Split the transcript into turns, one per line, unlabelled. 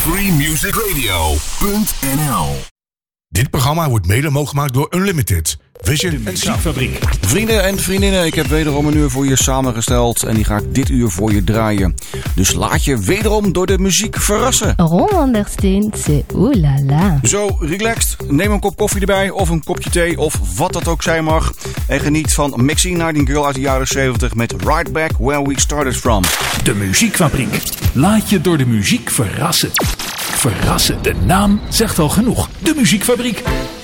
freemusicradio.nl.
Dit programma wordt mede mogelijk gemaakt door Unlimited, Vision en
Muziekfabriek.
Vrienden en vriendinnen, ik heb wederom een uur voor je samengesteld en die ga ik dit uur voor je draaien. Dus laat je wederom door de muziek verrassen.
Ron Anderstein, c'est oulala.
Zo, relaxed, neem een kop koffie erbij of een kopje thee of wat dat ook zijn mag. En geniet van Maxine Nightingale uit de jaren 70 met Right Back Where We Started From.
De Muziekfabriek. Laat je door de muziek verrassen. Verrassen, de naam zegt al genoeg. De Muziekfabriek.